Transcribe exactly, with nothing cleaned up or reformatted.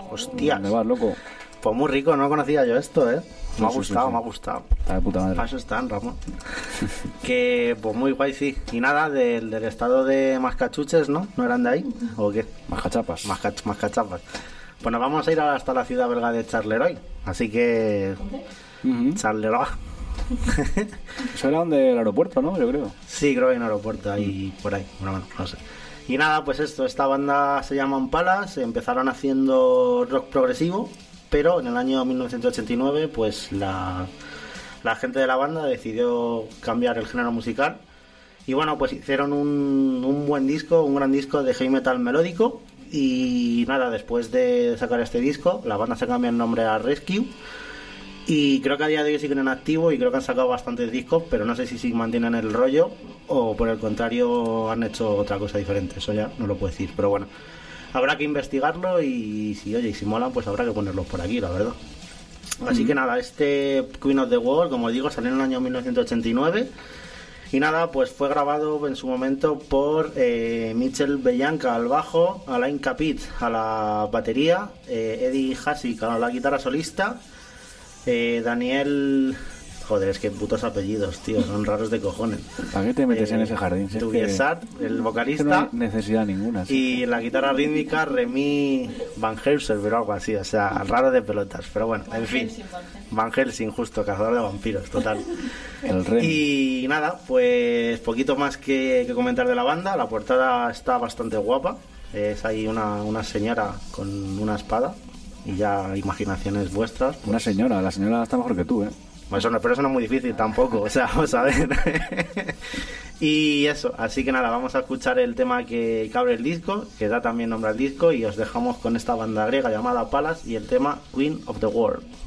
Hostias. ¿Dónde vas, loco? Pues muy rico, no conocía yo esto, ¿eh? Me ha Sí, sí, gustado, sí, sí. me ha gustado. Está de puta madre. Paso están, Ramón. Que, pues muy guay, sí. Y nada, del, del estado de Mascachuches, ¿no? ¿No eran de ahí? ¿O qué? Más cachapas. Mascach- Mascachapas. Pues nos vamos a ir hasta la ciudad belga de Charleroi. Así que... Ujú. Charleroi. Eso era donde el aeropuerto, ¿no? Yo creo. Sí, creo que hay un aeropuerto ahí, por ahí. Bueno, bueno, no sé. Y nada, pues esto, esta banda se llama Palas, empezaron haciendo rock progresivo, pero en el año mil novecientos ochenta y nueve, pues la, la gente de la banda decidió cambiar el género musical. Y bueno, pues hicieron un, un buen disco, un gran disco de heavy metal melódico. Y nada, después de sacar este disco, la banda se cambia el nombre a Rescue. Y creo que a día de hoy siguen en activo y creo que han sacado bastantes discos, pero no sé si, si mantienen el rollo o por el contrario han hecho otra cosa diferente. Eso ya no lo puedo decir, pero bueno, habrá que investigarlo y si oye, y si molan, pues habrá que ponerlos por aquí, la verdad. Así que nada, este Queen of the World, como digo, salió en el año mil novecientos ochenta y nueve y nada, pues fue grabado en su momento por eh, Michel Bellanca al bajo, Alain Capit a la batería, eh, Eddie Hasik a la guitarra solista, eh, Daniel... Joder, es que putos apellidos, tío, son raros de cojones. ¿Para qué te metes Eh, en ese jardín? Si es que- Tuviesat, el es que no vocalista, hay necesidad ninguna. sí. y la guitarra rítmica Remy Van Helsing, pero algo así, o sea, raro de pelotas, pero bueno, en fin. Van Helsing, justo, cazador de vampiros, total. El rey. Y nada, pues poquito más que, que comentar de la banda. La portada está bastante guapa. Es ahí una, una señora con una espada y ya imaginaciones vuestras. Pues, Una señora, la señora está mejor que tú, ¿eh? eso no, pero eso no es muy difícil tampoco, o sea, vamos a ver. Y eso, así que nada, vamos a escuchar el tema que, que abre el disco, que da también nombre al disco, y os dejamos con esta banda griega llamada Palas y el tema Queen of the World.